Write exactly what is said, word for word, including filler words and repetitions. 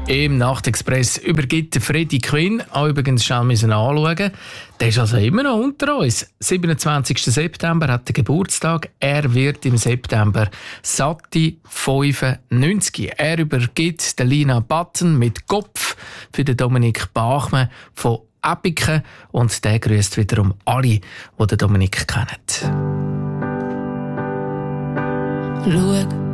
im Nachtexpress übergibt Freddie Quinn. Auch übrigens schnell müssen anschauen. Der ist also immer noch unter uns. siebenundzwanzigsten September hat er Geburtstag. Er wird im September satte fünfundneunzig. Er übergibt den Lina Button mit Kopf für den Dominik Bachmann von Epiken. Und der grüßt wiederum alle, die den Dominik kennen. Schau.